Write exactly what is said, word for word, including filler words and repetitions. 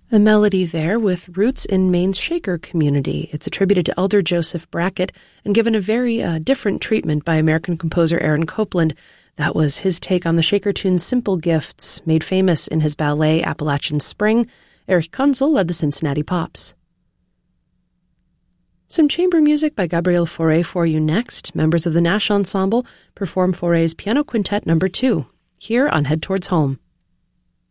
A melody there with roots in Maine's Shaker community. It's attributed to Elder Joseph Brackett and given a very uh, different treatment by American composer Aaron Copland. That was his take on the Shaker tune's Simple Gifts, made famous in his ballet Appalachian Spring. Eric Kunzel led the Cincinnati Pops. Some chamber music by Gabriel Fauré for you next. Members of the Nash Ensemble perform Fauré's Piano Quintet Number two, here on Head Towards Home.